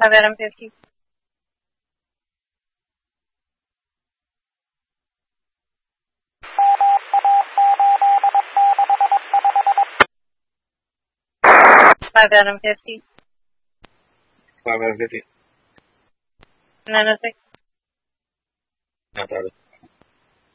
5 out of 50. Five out of 50. 5 out of 50. 906. Not that.